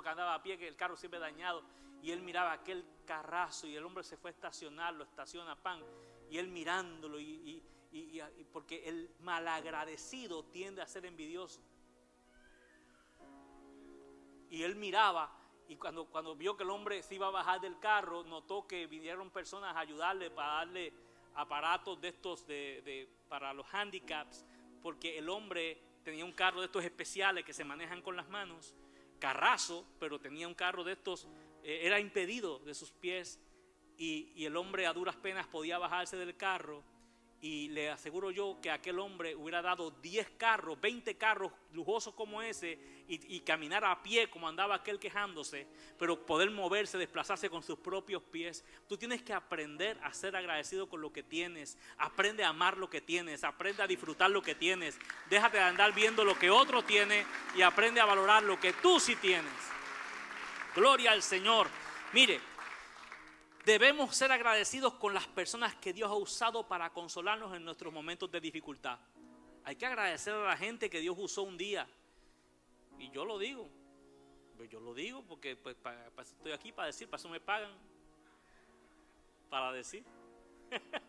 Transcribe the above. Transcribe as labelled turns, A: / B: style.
A: que andaba a pie, que el carro siempre dañado, y él miraba aquel carrazo y el hombre se fue a estacionar, lo estaciona, pan, y él mirándolo, porque el malagradecido tiende a ser envidioso. Y él miraba, y cuando vio que el hombre se iba a bajar del carro, notó que vinieron personas a ayudarle para darle aparatos de estos para los handicaps, porque el hombre tenía un carro de estos especiales que se manejan con las manos, carrazo, pero tenía un carro de estos, era impedido de sus pies, y el hombre a duras penas podía bajarse del carro. Y le aseguro yo que aquel hombre hubiera dado 10 carros, 20 carros lujosos como ese y caminar a pie como andaba aquel quejándose, pero poder moverse, desplazarse con sus propios pies. Tú tienes que aprender a ser agradecido con lo que tienes. Aprende a amar lo que tienes, aprende a disfrutar lo que tienes. Déjate de andar viendo lo que otro tiene y aprende a valorar lo que tú sí tienes. Gloria al Señor. Mire, debemos ser agradecidos con las personas que Dios ha usado para consolarnos en nuestros momentos de dificultad. Hay que agradecer a la gente que Dios usó un día. Y yo lo digo. Yo lo digo porque pues, para eso estoy aquí, para decir, para eso me pagan. Para decir.